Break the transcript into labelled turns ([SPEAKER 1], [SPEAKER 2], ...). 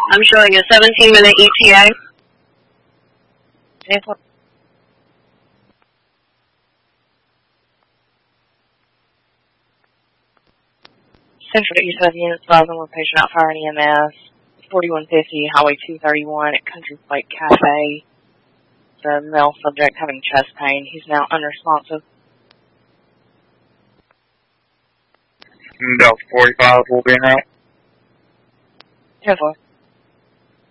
[SPEAKER 1] I'm showing a 17-minute ETA.
[SPEAKER 2] Central East Side Units 1000, we're patient out fire and EMS. 4150, Highway 231 at Country Flight Cafe. The male subject having chest pain. He's now unresponsive.
[SPEAKER 3] Delta 45 will be in route.
[SPEAKER 2] 10-4.